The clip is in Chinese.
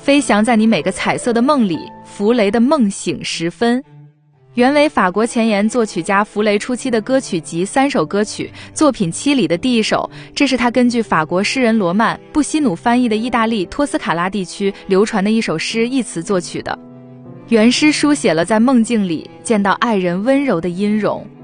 飞翔在你每个彩色的梦里，弗雷的梦醒时分。原为法国前沿作曲家弗雷初期的歌曲集3首歌曲，作品7里的第1首，这是他根据法国诗人罗曼·布希努翻译的意大利托斯卡拉地区流传的一首诗一词作曲的。原诗书写了在梦境里见到爱人温柔的音容。